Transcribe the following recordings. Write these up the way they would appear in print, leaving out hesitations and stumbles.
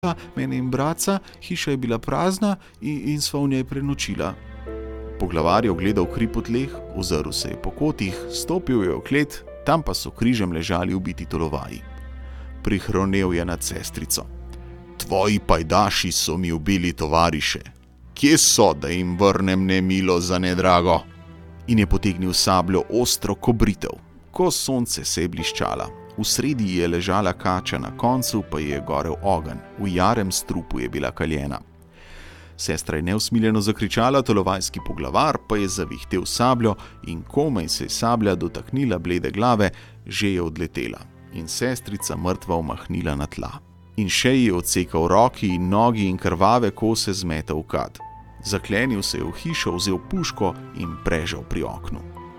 mene in bratca, hiša je bila prazna in sva v njej prenočila. Poglavar je ogledal kri po tleh, ozrl se je po kotih, stopil je v klet, tam pa so križem ležali ubiti tolovaji. Prihronev je nad sestrico. Tvoji pajdaši so mi ubili tovariše. Kje so, da jim vrnem nemilo za nedrago? In je potegnil sabljo ostro ko britev. Ko sonce se je bliščala, v sredi je ležala kača, na koncu pa je gorel ogenj, v jarem strupu je bila kaljena. Sestra je neusmiljeno zakričala, tolovajski poglavar pa je zavihtel sabljo in komaj se je sablja dotaknila blede glave, že je odletela in sestrica mrtva omahnila na tla. In še ji je odsekal roki in nogi in krvave kose zmetal v kad. Zaklenil se je v hišo, vzel puško in prežal pri oknu.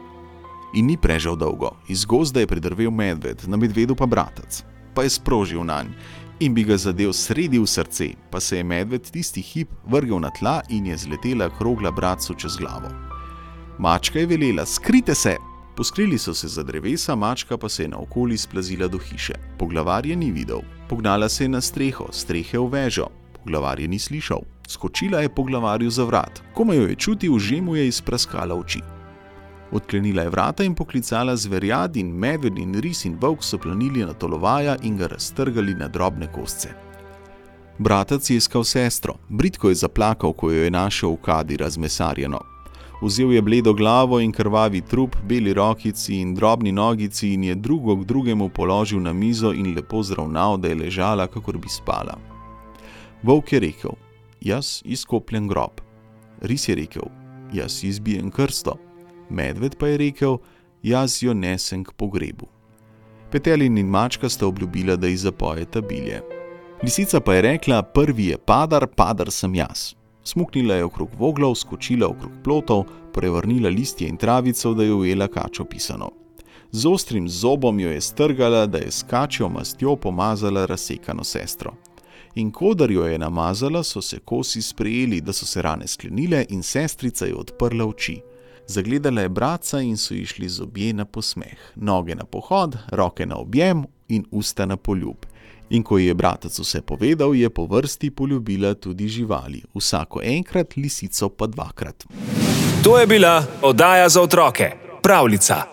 In ni prežal dolgo, iz gozda je pridrvel medved, na medvedu pa bratec. Pa je sprožil nanj in bi ga zadel sredi v srce, pa se je medved tisti hip vrgel na tla in je zletela krogla bratcu čez glavo. Mačka je velela, skrite se! Poskrili so se za drevesa, mačka pa se je naokoli splazila do hiše. Poglavar je ni videl. Pognala se je na streho, strehe v vežo. Poglavar je ni slišal. Skočila je poglavarju za vrat. Komaj jo je čutil, že mu je izpraskala oči. Odklenila je vrata in poklicala zverjad in medved in ris in volk so planili na tolovaja in ga raztrgali na drobne kosce. Bratec je iskal sestro. Bridko je zaplakal, ko jo je našel v kadi razmesarjeno. Vzel je bledo glavo in krvavi trup, beli rokici in drobni nogici in je drugo k drugemu položil na mizo in lepo zravnal, da je ležala, kakor bi spala. Volk je rekel, jaz izkopljem grob. Ris je rekel, jaz izbijem krsto. Medved pa je rekel, jaz jo nesem k pogrebu. Petelin in mačka sta obljubila, da ji zapojeta bilje. Lisica pa je rekla, prvi je padar, padar sem jaz. Smuknila je okrog voglov, skočila okrog plotov, prevrnila listje in travico, da je ujela kačo pisano. Z ostrim zobom jo je strgala, da je s kačjo mastjo pomazala razsekano sestro. In kodar jo je namazala, so se kosi sprejeli, da so se rane sklenile in sestrica je odprla oči. Zagledala je bratca in so išli zobje na posmeh, noge na pohod, roke na objem in usta na poljub. In ko je bratec vse povedal, je po vrsti poljubila tudi živali, vsako enkrat, lisico pa dvakrat. To je bila oddaja za otroke, Pravljica.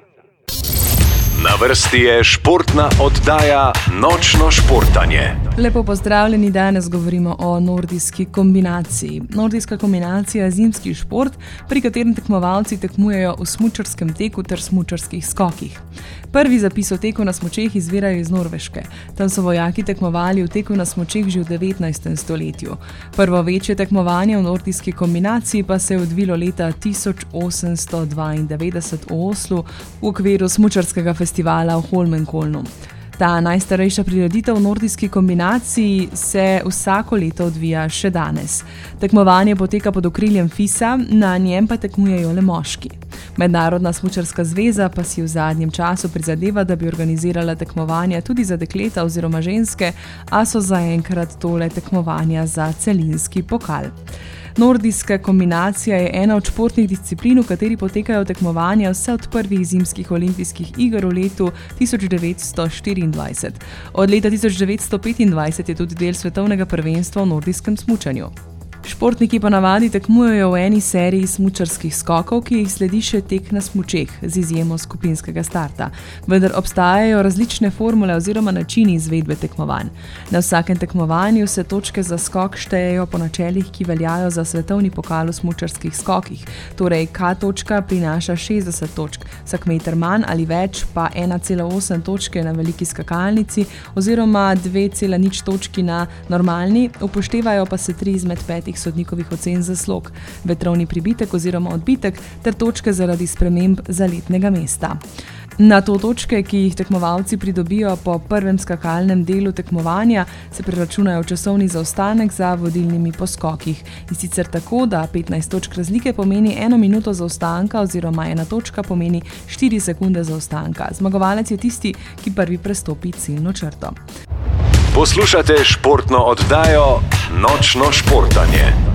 Na vrsti je športna oddaja Nočno športanje. Lepo pozdravljeni, danes govorimo o nordijski kombinaciji. Nordijska kombinacija je zimski šport, pri katerem tekmovalci tekmujejo v smučarskem teku ter smučarskih skokih. Prvi zapis o teku na smučeh izvirajo iz Norveške. Tam so vojaki tekmovali v teku na smučeh že v 19. stoletju. Prvo večje tekmovanje v nordijski kombinaciji pa se je odvilo leta 1892 v Oslu v okviru smučarskega festivala v Holmenkolnu. Ta najstarejša prireditev v nordijski kombinaciji se vsako leto odvija še danes. Tekmovanje poteka pod okriljem FIS-a, na njem pa tekmujejo le moški. Mednarodna smučarska zveza pa si v zadnjem času prizadeva, da bi organizirala tekmovanja tudi za dekleta oziroma ženske, a so zaenkrat tole tekmovanja za celinski pokal. Nordijska kombinacija je ena od športnih disciplin, v kateri potekajo tekmovanja vse od prvih zimskih olimpijskih iger v letu 1924. Od leta 1925 je tudi del svetovnega prvenstva v nordijskem smučanju. Športniki pa navadi tekmujejo v eni seriji smučarskih skokov, ki jih sledi še tek na smučeh, z izjemo skupinskega starta. Vendar obstajajo različne formule oziroma načini izvedbe tekmovanj. Na vsakem tekmovanju se točke za skok štejejo po načelih, ki veljajo za svetovni pokal v smučarskih skokih. Torej, K točka prinaša 60 točk, vsak meter manj ali več pa 1,8 točke na veliki skakalnici oziroma 2,0 točki na normalni, upoštevajo pa se 3 izmed 5 sodnikovih ocen za slog, vetrovni pribitek oziroma odbitek ter točke zaradi sprememb zaletnega mesta. Na to točke, ki jih tekmovalci pridobijo po prvem skakalnem delu tekmovanja, se preračunajo časovni zaostanek za vodilnimi po skokih. In sicer tako, da 15 točk razlike pomeni 1 minuto zaostanka oziroma 1 točka pomeni 4 sekunde zaostanka. Zmagovalec je tisti, ki prvi prestopi ciljno črto. Poslušate športno oddajo Nočno športanje.